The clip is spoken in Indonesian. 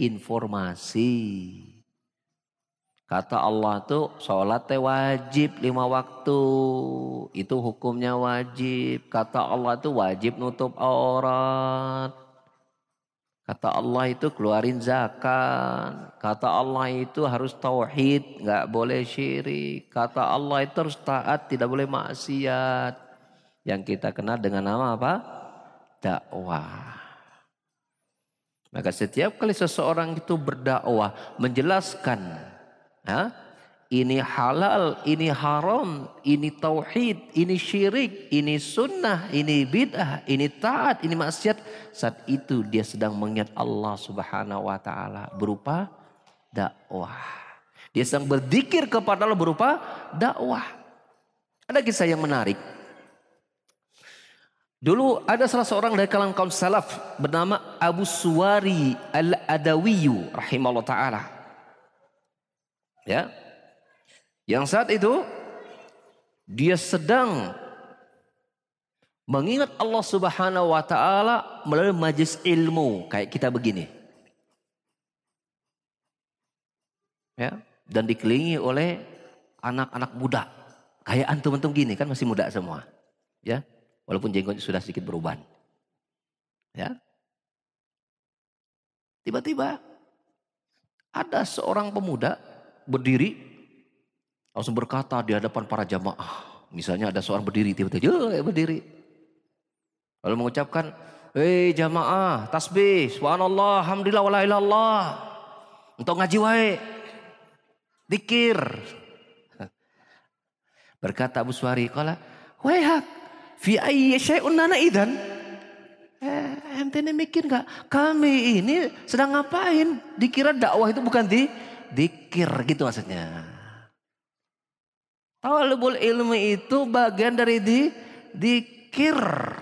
informasi. Kata Allah tuh sholat wajib 5 waktu. Itu hukumnya wajib. Kata Allah tuh wajib nutup aurat. Kata Allah itu keluarin zakat. Kata Allah itu harus tauhid, nggak boleh syirik. Kata Allah itu harus taat, tidak boleh maksiat. Yang kita kenal dengan nama apa? Dakwah. Maka setiap kali seseorang itu berdakwah, menjelaskan, ini halal, ini haram, ini tauhid, ini syirik, ini sunnah, ini bid'ah, ini taat, ini maksiat. Saat itu dia sedang mengingat Allah Subhanahu wa taala berupa dakwah. Dia sedang berzikir kepada Allah berupa dakwah. Ada kisah yang menarik. Dulu ada salah seorang dari kalangan kaum salaf bernama Abu Suwari Al-Adawiyu rahimahullah ta'ala. Ya. Yang saat itu dia sedang mengingat Allah Subhanahu wa taala melalui majelis ilmu kayak kita begini. Ya, dan dikelilingi oleh anak-anak muda. Kayak antum-antum gini kan masih muda semua. Ya. Walaupun jenggotnya sudah sedikit beruban. Ya. Tiba-tiba ada seorang pemuda berdiri langsung berkata di hadapan para jamaah. Misalnya ada seorang berdiri tiba-tiba berdiri. Lalu mengucapkan, "Hei jamaah, tasbih, subhanallah, alhamdulillah, wala ilallah. Untuk ngaji wae. Dikir." Berkata Abu Suwari, "Qala, wahak, fi ayyi syai'un nana idzan?" Ente ini mikir gak? Kami ini sedang ngapain? Dikira dakwah itu bukan dikir gitu maksudnya. Talabul ilmi itu bagian dari dikir.